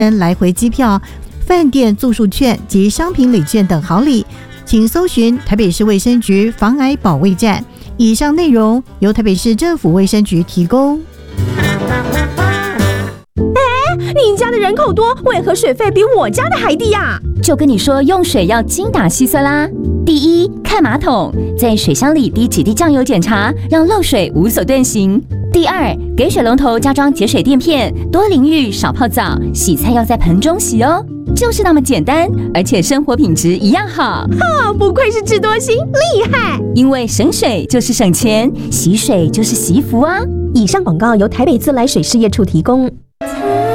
来回机票、饭店住宿券及商品礼券等好礼，请搜寻台北市卫生局防癌保卫站。以上内容由台北市政府卫生局提供。 你家的人口多，为何水费比我家的还低啊？ 就跟你说用水要精打细算啦。第一，看马桶，在水箱里滴几滴酱油检查，让漏水无所遁形。第二，给水龙头加装节水垫片，多淋浴少泡澡，洗菜要在盆中洗哦。就是那么简单，而且生活品质一样好。 不愧是智多星，厉害！ 因为省水就是省钱，洗水就是惜福啊。 以上广告由台北自来水事业处提供。